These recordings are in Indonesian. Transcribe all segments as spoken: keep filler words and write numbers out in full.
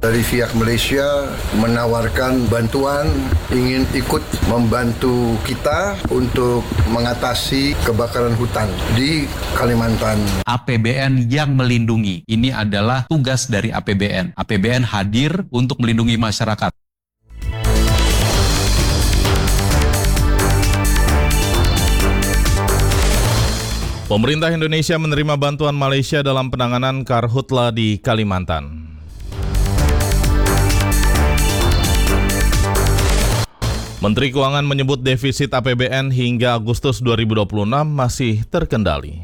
Dari pihak Malaysia menawarkan bantuan, ingin ikut membantu kita untuk mengatasi kebakaran hutan di Kalimantan. A P B N yang melindungi, ini adalah tugas dari A P B N. A P B N hadir untuk melindungi masyarakat. Pemerintah Indonesia menerima bantuan Malaysia dalam penanganan karhutla di Kalimantan. Menteri Keuangan menyebut defisit A P B N hingga Agustus dua ribu dua puluh enam masih terkendali.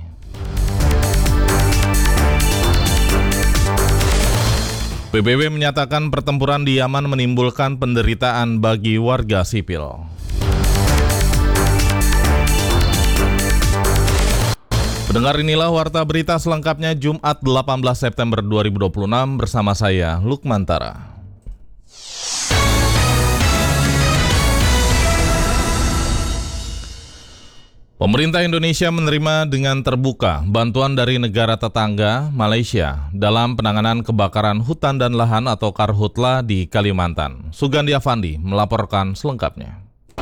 P B B menyatakan pertempuran di Yaman menimbulkan penderitaan bagi warga sipil. Pendengar, inilah warta berita selengkapnya Jumat delapan belas September dua ribu dua puluh enam bersama saya Lukmantara. Pemerintah Indonesia menerima dengan terbuka bantuan dari negara tetangga Malaysia dalam penanganan kebakaran hutan dan lahan atau karhutla di Kalimantan. Sugandi Afandi melaporkan selengkapnya.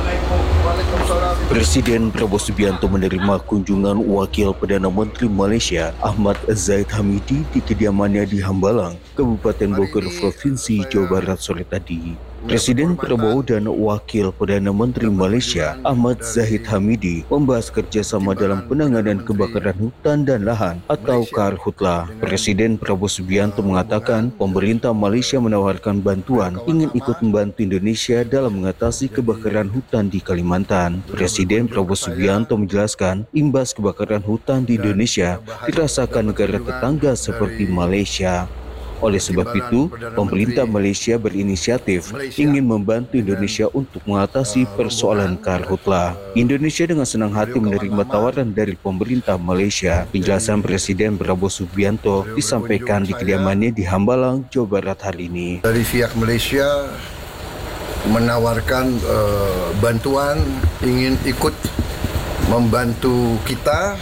Presiden Prabowo Subianto menerima kunjungan Wakil Perdana Menteri Malaysia Ahmad Zahid Hamidi di kediamannya di Hambalang, Kabupaten Bogor, Provinsi Jawa Barat sore tadi. Presiden Prabowo dan Wakil Perdana Menteri Malaysia Ahmad Zahid Hamidi membahas kerjasama dalam penanganan kebakaran hutan dan lahan atau karhutla. Presiden Prabowo Subianto mengatakan pemerintah Malaysia menawarkan bantuan ingin ikut membantu Indonesia dalam mengatasi kebakaran hutan di Kalimantan. Presiden Prabowo Subianto menjelaskan imbas kebakaran hutan di Indonesia dirasakan negara tetangga seperti Malaysia. Oleh sebab itu, pemerintah Malaysia berinisiatif ingin membantu Indonesia untuk mengatasi persoalan karhutla. Indonesia dengan senang hati menerima tawaran dari pemerintah Malaysia. Penjelasan Presiden Prabowo Subianto disampaikan di kediamannya di Hambalang, Jawa Barat hari ini. Dari pihak Malaysia menawarkan uh, bantuan, ingin ikut membantu kita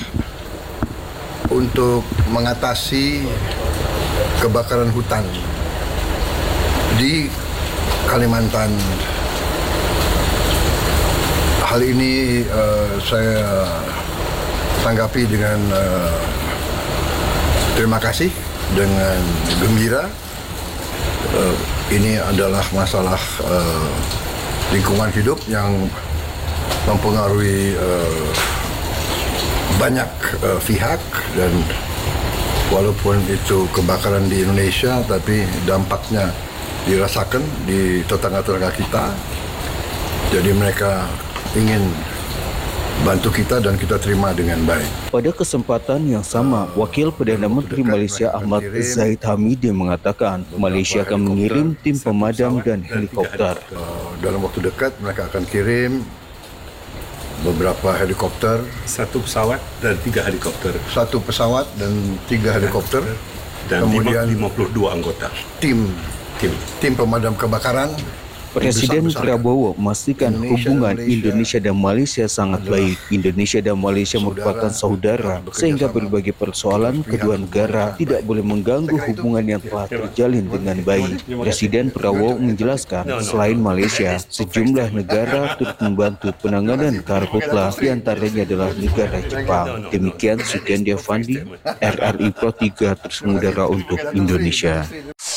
untuk mengatasi kebakaran hutan di Kalimantan. Hal ini uh, saya tanggapi dengan uh, terima kasih, dengan gembira. Uh, ini adalah masalah uh, lingkungan hidup yang mempengaruhi uh, banyak uh, pihak, dan walaupun itu kebakaran di Indonesia, tapi dampaknya dirasakan di tetangga-tetangga kita. Jadi mereka ingin bantu kita dan kita terima dengan baik. Pada kesempatan yang sama, Wakil Perdana Menteri Malaysia Ahmad Zahid Hamidi mengatakan Malaysia akan mengirim tim pemadam dan helikopter. Dalam waktu dekat mereka akan kirim beberapa helikopter, satu pesawat dan tiga helikopter, satu pesawat dan tiga helikopter, dan kemudian lima puluh dua anggota tim tim tim pemadam kebakaran. Presiden Prabowo memastikan hubungan Indonesia dan Malaysia sangat baik. Indonesia dan Malaysia merupakan saudara, sehingga berbagai persoalan kedua negara tidak boleh mengganggu hubungan yang telah terjalin dengan baik. Presiden Prabowo menjelaskan, selain Malaysia, sejumlah negara turut membantu penanganan karhutla, diantaranya adalah negara Jepang. Demikian Sugandi Afandi, R R I Pro tiga terus mengudara untuk Indonesia.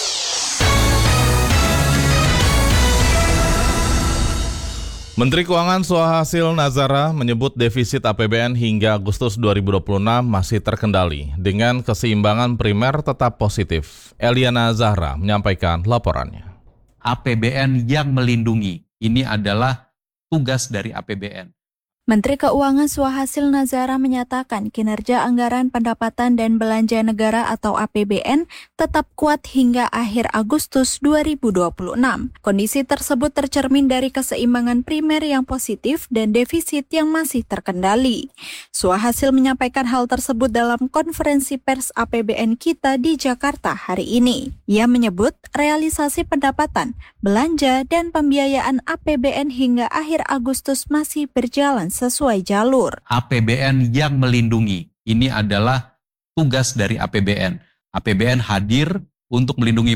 Menteri Keuangan Suhasil Nazara menyebut defisit A P B N hingga Agustus dua ribu dua puluh enam masih terkendali dengan keseimbangan primer tetap positif. Eliana Zahra menyampaikan laporannya. A P B N yang melindungi, ini adalah tugas dari A P B N. Menteri Keuangan Suhasil Nazara menyatakan kinerja anggaran pendapatan dan belanja negara atau A P B N tetap kuat hingga akhir Agustus dua ribu dua puluh enam. Kondisi tersebut tercermin dari keseimbangan primer yang positif dan defisit yang masih terkendali. Suhasil menyampaikan hal tersebut dalam konferensi pers A P B N kita di Jakarta hari ini. Ia menyebut realisasi pendapatan, belanja, dan pembiayaan A P B N hingga akhir Agustus masih berjalan sesuai jalur. A P B N yang melindungi, ini adalah tugas dari A P B N. A P B N hadir untuk melindungi